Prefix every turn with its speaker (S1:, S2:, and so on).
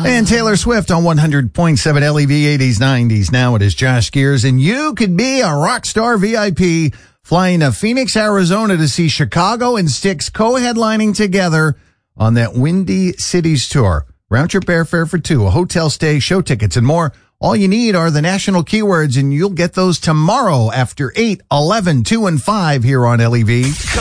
S1: And Taylor Swift on 100.7 LEV 80s, 90s. Now it is Josh Gears, and you could be a rock star VIP flying to Phoenix, Arizona to see Chicago and Styx co-headlining together on that Windy Cities tour. Round-trip airfare for two, a hotel stay, show tickets, and more. All you need are the national keywords, and you'll get those tomorrow after 8, 11, 2, and 5 here on LEV.